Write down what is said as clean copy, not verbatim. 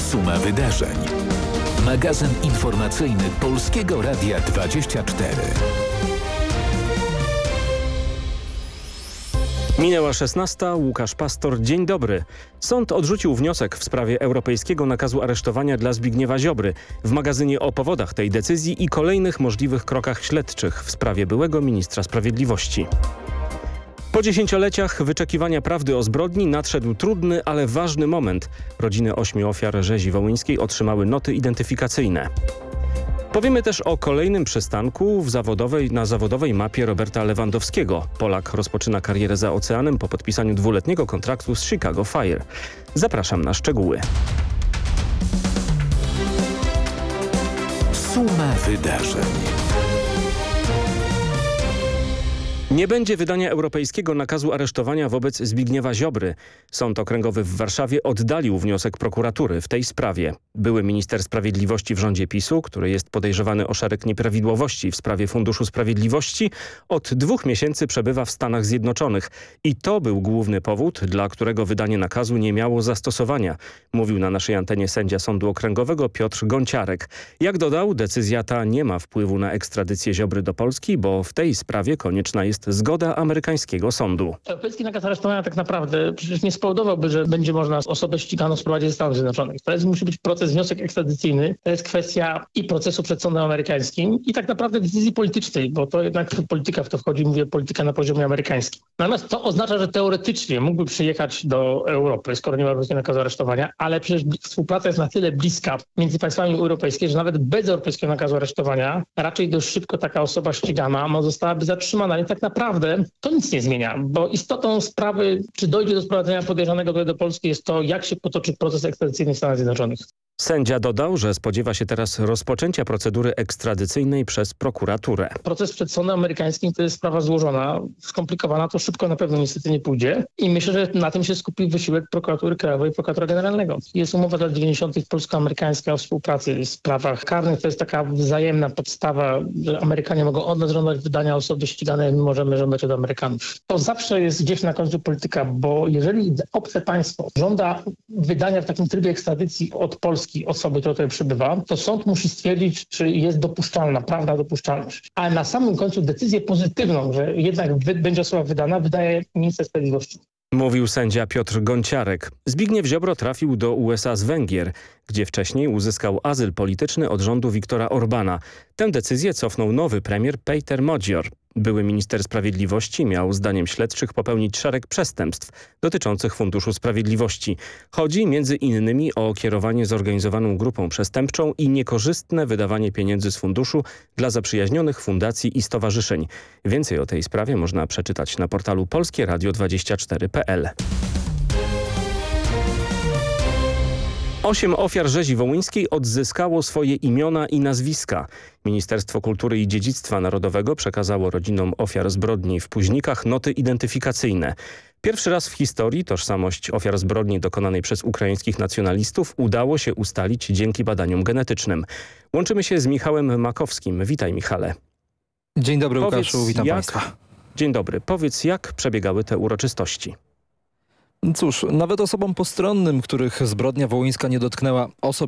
Suma wydarzeń. Magazyn informacyjny Polskiego Radia 24. Minęła 16. Łukasz Pastor, dzień dobry. Sąd odrzucił wniosek w sprawie europejskiego nakazu aresztowania dla Zbigniewa Ziobry. W magazynie o powodach tej decyzji i kolejnych możliwych krokach śledczych w sprawie byłego ministra sprawiedliwości. Po 10-leciach wyczekiwania prawdy o zbrodni nadszedł trudny, ale ważny moment. Rodziny 8 ofiar rzezi wołyńskiej otrzymały noty identyfikacyjne. Powiemy też o kolejnym przystanku na zawodowej mapie Roberta Lewandowskiego. Polak rozpoczyna karierę za oceanem po podpisaniu 2-letniego kontraktu z Chicago Fire. Zapraszam na szczegóły. Suma wydarzeń. Nie będzie wydania europejskiego nakazu aresztowania wobec Zbigniewa Ziobry. Sąd Okręgowy w Warszawie oddalił wniosek prokuratury w tej sprawie. Były minister sprawiedliwości w rządzie PiS-u, który jest podejrzewany o szereg nieprawidłowości w sprawie Funduszu Sprawiedliwości, od 2 miesięcy przebywa w Stanach Zjednoczonych. I to był główny powód, dla którego wydanie nakazu nie miało zastosowania, mówił na naszej antenie sędzia Sądu Okręgowego Piotr Gonciarek. Jak dodał, decyzja ta nie ma wpływu na ekstradycję Ziobry do Polski, bo w tej sprawie konieczna jest zgoda amerykańskiego sądu. Europejski nakaz aresztowania tak naprawdę przecież nie spowodowałby, że będzie można osobę ściganą sprowadzić ze Stanów Zjednoczonych. Musi być proces, wniosek ekstradycyjny. To jest kwestia i procesu przed sądem amerykańskim i tak naprawdę decyzji politycznej, bo to jednak polityka w to wchodzi, mówię polityka na poziomie amerykańskim. Natomiast to oznacza, że teoretycznie mógłby przyjechać do Europy, skoro nie ma europejskiego nakazu aresztowania, ale przecież współpraca jest na tyle bliska między państwami europejskimi, że nawet bez europejskiego nakazu aresztowania raczej dość szybko taka osoba ścigana zostałaby zatrzymana. I tak naprawdę to nic nie zmienia, bo istotą sprawy, czy dojdzie do sprowadzenia podejrzanego do Polski, jest to, jak się potoczy proces ekstradycyjny w Stanach Zjednoczonych. Sędzia dodał, że spodziewa się teraz rozpoczęcia procedury ekstradycyjnej przez prokuraturę. Proces przed sądem amerykańskim to jest sprawa złożona, skomplikowana, to szybko na pewno niestety nie pójdzie i myślę, że na tym się skupi wysiłek prokuratury krajowej i prokuratora generalnego. Jest umowa z lat 90. polsko-amerykańska o współpracy w sprawach karnych. To jest taka wzajemna podstawa, że Amerykanie mogą od nas żądać wydania osoby ściganej, my możemy żądać od Amerykanów. To zawsze jest gdzieś na końcu polityka, bo jeżeli obce państwo żąda wydania w takim trybie ekstradycji od Polski osoby, która tutaj przybywa, to sąd musi stwierdzić, czy jest dopuszczalna, prawda dopuszczalność. Ale na samym końcu decyzję pozytywną, że jednak będzie osoba wydana, wydaje minister sprawiedliwości. Mówił sędzia Piotr Gonciarek. Zbigniew Ziobro trafił do USA z Węgier, gdzie wcześniej uzyskał azyl polityczny od rządu Viktora Orbana. Tę decyzję cofnął nowy premier Peter Modzior. Były minister sprawiedliwości miał zdaniem śledczych popełnić szereg przestępstw dotyczących Funduszu Sprawiedliwości. Chodzi między innymi o kierowanie zorganizowaną grupą przestępczą i niekorzystne wydawanie pieniędzy z funduszu dla zaprzyjaźnionych fundacji i stowarzyszeń. Więcej o tej sprawie można przeczytać na portalu polskieradio24.pl. 8 ofiar rzezi wołyńskiej odzyskało swoje imiona i nazwiska. Ministerstwo Kultury i Dziedzictwa Narodowego przekazało rodzinom ofiar zbrodni w Puźnikach noty identyfikacyjne. Pierwszy raz w historii tożsamość ofiar zbrodni dokonanej przez ukraińskich nacjonalistów udało się ustalić dzięki badaniom genetycznym. Łączymy się z Michałem Makowskim. Witaj, Michale. Dzień dobry, Łukaszu, witam Państwa. Dzień dobry. Powiedz, jak przebiegały te uroczystości? Cóż, nawet osobom postronnym, których zbrodnia wołyńska nie dotknęła